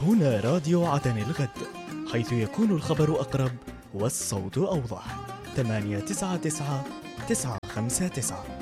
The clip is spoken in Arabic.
هنا راديو عدن الغد، حيث يكون الخبر أقرب والصوت أوضح. 899 959